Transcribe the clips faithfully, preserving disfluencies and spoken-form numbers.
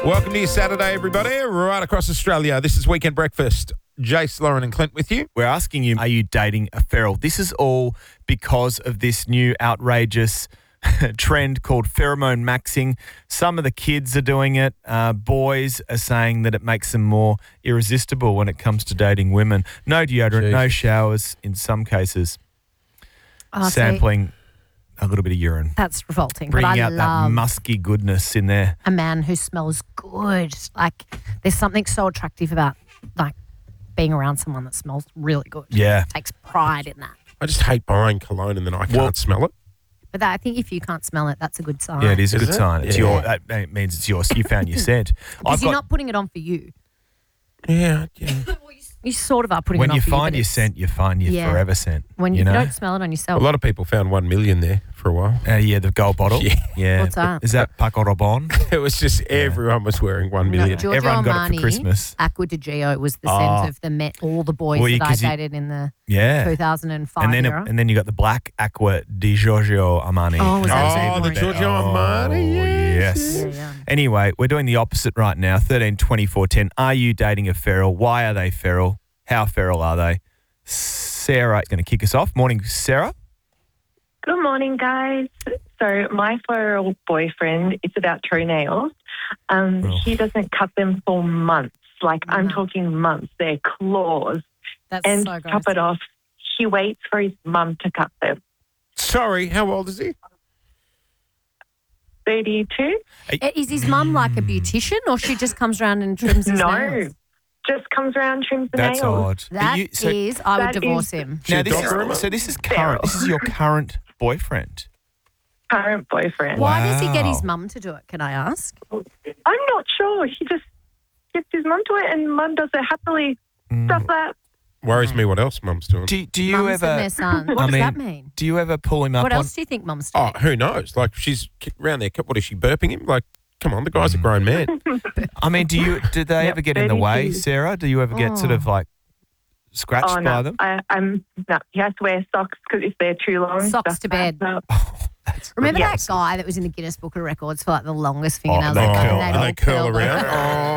Welcome to your Saturday, everybody, right across Australia. This is Weekend Breakfast. Jace, Lauren and Clint with you. We're asking you, are you dating a feral? This is all because of this new outrageous trend called pheromone maxing. Some of the kids are doing it. Uh, boys are saying that it makes them more irresistible when it comes to dating women. No deodorant, Jeez. no showers in some cases. Oh, Sampling a little bit of urine. That's revolting. Bringing but I out love that musky goodness in there. a man who smells good. Like, there's something so attractive about, like, being around someone that smells really good. Yeah. Takes pride in that. I just hate buying cologne and then I can't Well- smell it. But that, I think if you can't smell it, that's a good sign. Yeah, it is a Is good it? sign. It's Yeah. your. That that means it's yours. You found your scent. Because you're not putting it on for you. Yeah, yeah. You sort of are putting when it on you for you. find but your it's- scent, you find your Yeah. forever scent. When you, you if know? you don't smell it on A yourself. lot of people found one million there for a while. Uh, yeah, the gold bottle. Yeah. yeah. What's that? Is that Paco Rabanne? It was just everyone was wearing one No, million. Giorgio Everyone got it Armani, for Christmas. Aqua di Gio was the Oh. scent of the Met, all the boys Well, you- that I 'cause you- dated in the Yeah. two thousand five And then, it, era. and then you got the black Aqua di Giorgio Armani. Oh, was that Oh, the the one? Giorgio Oh, Armani, yes, yes. Yeah, yeah. Anyway, we're doing the opposite right now. thirteen twenty-four ten. Are you dating a feral? Why are they feral? How feral are they? Sarah is going to kick us off. Morning, Sarah. Good morning, guys. So my feral boyfriend, it's about toenails. Um, Oh. He doesn't cut them for months. Like, I'm No. talking months. They're claws. That's And so to gross. top it off, he waits for his mum to cut them. Sorry, how old is he? thirty-two? Uh, Is his mum like a beautician, or she just comes around and trims his No. nails? Just comes around, trims the That's nails. odd. Are That you- is, so, I would that divorce is- him. now She a this dog groomer? is, so this is current. This is your current boyfriend. Current boyfriend. Wow. Why does he get his mum to do it, can I ask? I'm not sure. He just gets his mum to it, and mum does it happily. Stuff that. Worries me what else mum's doing. Do, do you Mums and ever? their son. What I does mean, that mean? Do you ever pull him up What on? else do you think mums do? Oh, who knows? Like, she's around there. What is she, burping him? Like, come on, the guy's a grown man. I mean, do you? Did they Yep, ever get in the way, thirty-two. Sarah? Do you ever get sort of like scratched Oh, by no. them? I, I'm, no. He has to wear socks because if they're too long. Socks stuff to bed. backs up. Oh, that's Remember Yeah. that guy that was in the Guinness Book of Records for like the longest Oh, fingernails? they ever, curl- they'd and all they curl curled around.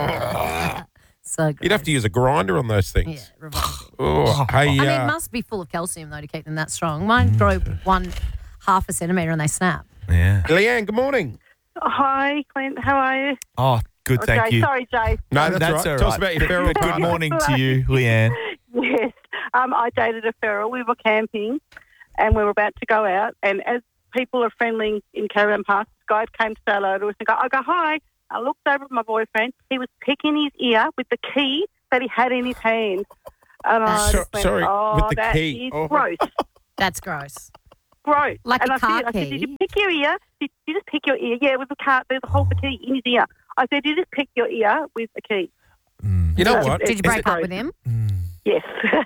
up. Oh. So You'd have to use a grinder on those Yeah, things. revolting. Oh, hey, I mean, uh, it must be full of calcium though to keep them that strong. Mine grow one half a centimetre and they snap. Yeah. Leanne, good morning. Hi, Clint. How are you? Oh, good. Thank okay, you. sorry, Jay. No, that's, That's right. all Tell us right. about your feral But good partner. morning to you, Leanne. Yes. Um, I dated a feral. We were camping and we were about to go out. And as people are friendly in caravan parks, this guy came to say hello to us and go, I go, hi. I looked over at my boyfriend. He was picking his ear with the key that he had in his hand. And I So- just went, sorry, oh, with the that key. is Oh. gross. That's gross. Gross. Like and a I car said, I said, did key? you pick your ear? Did you just pick your ear? Yeah, with the car. There's a hole for key in his ear. I said, did you just pick your ear with a key? You know Uh, what? Did you Is break it up with him? Yes.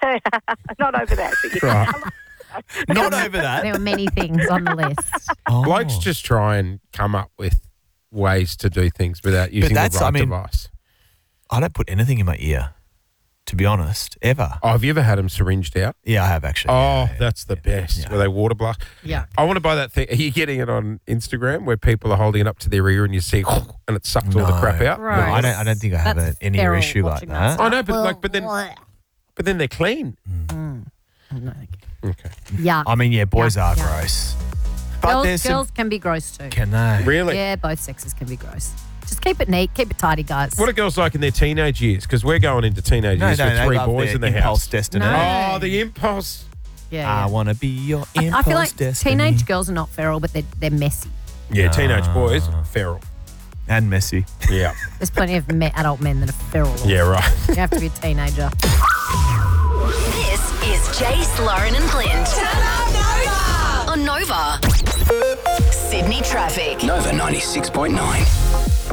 Not over that. But Right. Not over that. There were many things on the list. Oh. Blokes just try and come up with ways to do things without using the that's- right I mean- device. I don't put anything in my ear, to be honest, ever. Oh, have you ever had them syringed out? Yeah, I have actually. Oh, Yeah, yeah, that's the yeah, best. yeah. Where they water blast. Yeah. I want to buy that thing. Are you getting it on Instagram where people are holding it up to their ear and you see and it sucks all the No. crap out? Right. No, I don't. I don't think I have That's a, any ear feral issue like watching that. I know, but Well, like, but then, bleh. but then they're clean. No. Okay. Yeah. I mean, yeah, boys Yeah, are yeah. gross, but Girls, there's some. girls can be gross too. Can they? Really? Yeah, both sexes can be gross. Just keep it neat, keep it tidy, guys. What are girls like in their teenage years? Because we're going into teenage No, years no, with they three love boys their in the impulse house. destiny. No. Oh, the impulse. yeah, I yeah. want to be your I, impulse I feel like destiny. teenage girls are not feral, but they're, they're messy. Yeah, teenage Ah. boys, feral. and messy. Yeah. There's plenty of me- adult men that are feral. Yeah, right. You have to be a teenager. This is Jace, Lauren and Clint. On Nova. Sydney traffic. Nova ninety-six point nine.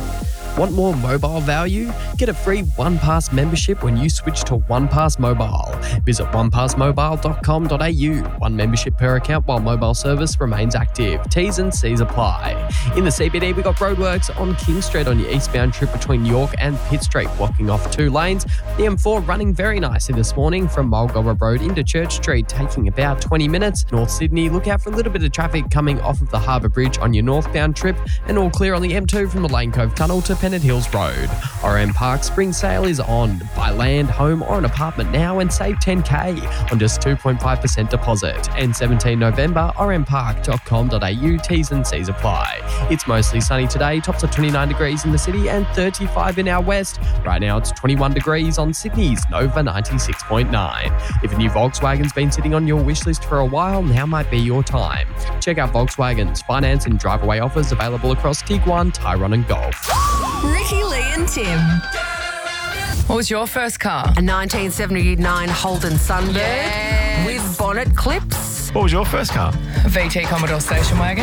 Want more mobile value? Get a free OnePass membership when you switch to OnePass Mobile. Visit one pass mobile dot com dot a u. One membership per account while mobile service remains active. T's and C's apply. In the C B D, we got roadworks on King Street on your eastbound trip between York and Pitt Street, blocking off two lanes. The M four running very nicely this morning from Mulgoa Road into Church Street, taking about twenty minutes. North Sydney, look out for a little bit of traffic coming off of the Harbour Bridge on your northbound trip, and all clear on the M two from the Lane Cove Tunnel to Pennant Hills Road. R M Park Spring Sale is on. Buy land, home or an apartment now and save ten K on just two point five percent deposit. And seventeenth November, r m park dot com dot a u. T's and C's apply. It's mostly sunny today, tops of twenty-nine degrees in the city and thirty-five in our west. Right now it's twenty-one degrees on Sydney's Nova ninety-six point nine. If a new Volkswagen's been sitting on your wish list for a while, now might be your time. Check out Volkswagen's finance and drive away offers available across Tiguan, Tyrone and Golf. Ricky, Lee and Tim. What was your first car? A nineteen seventy-nine Holden Sunbird Yes. with bonnet clips. What was your first car? A V T Commodore station wagon.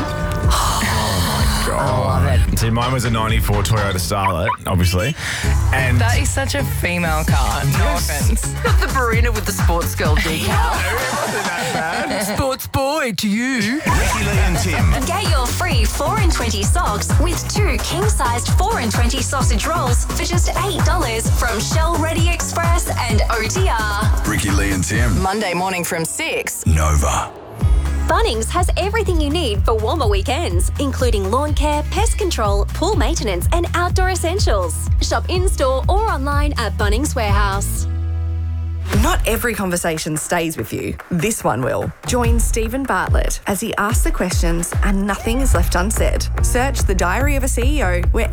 See, mine was a ninety-four Toyota Starlet, obviously. And That is such a female car. No offense. Got the Barina with the sports girl decal. Sports boy to you. Ricky, Lee and Tim. Get your free four and twenty socks with two king-sized four and twenty sausage rolls for just eight dollars from Shell Ready Express and O T R. Ricky, Lee and Tim. Monday morning from six. Nova. Bunnings has everything you need for warmer weekends, including lawn care, pest control, pool maintenance, and outdoor essentials. Shop in-store or online at Bunnings Warehouse. Not every conversation stays with you. This one will. Join Stephen Bartlett as he asks the questions and nothing is left unsaid. Search The Diary of a C E O wherever